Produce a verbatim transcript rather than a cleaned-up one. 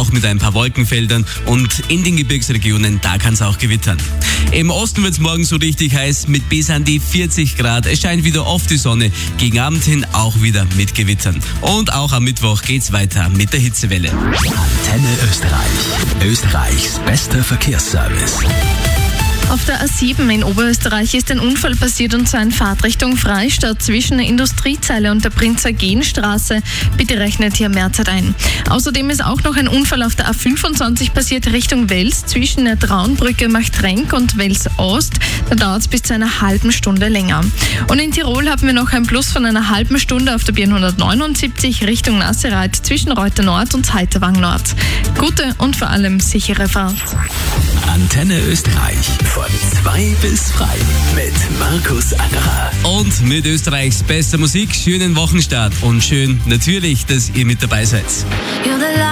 auch mit ein paar Wolkenfeldern, und in den Gebirgsregionen, da kann es auch gewittern. Im Osten wird es morgen so richtig heiß mit bis an die vierzig Grad. Es scheint wieder oft die Sonne, gegen Abend hin auch wieder mit Gewittern. Und auch am Mittwoch geht's weiter mit der Hitzewelle. Antenne Österreich. Österreichs bester Verkehrsservice. Auf der A sieben in Oberösterreich ist ein Unfall passiert, und zwar in Fahrtrichtung Freistadt zwischen der Industriezeile und der Prinz-Eugen-Straße. Bitte rechnet hier mehr Zeit ein. Außerdem ist auch noch ein Unfall auf der A fünfundzwanzig passiert Richtung Wels zwischen der Traunbrücke Machtrenk und Wels Ost. Da dauert es bis zu einer halben Stunde länger. Und in Tirol haben wir noch ein Plus von einer halben Stunde auf der B hundertneunundsiebzig Richtung Nassereit zwischen Reuter Nord und Heiterwang Nord. Gute und vor allem sichere Fahrt. Antenne Österreich von zwei bis frei mit Markus Angerer. Und mit Österreichs bester Musik, schönen Wochenstart und schön natürlich, dass ihr mit dabei seid.